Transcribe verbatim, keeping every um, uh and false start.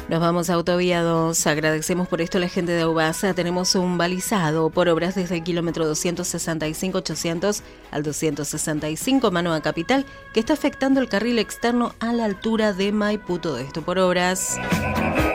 Nos vamos a Autovía dos, agradecemos por esto a la gente de Aubasa. Tenemos un balizado por obras desde el kilómetro doscientos sesenta y cinco ochocientos al doscientos sesenta y cinco Mano a Capital, que está afectando el carril externo a la altura de Maipú. Todo esto por obras.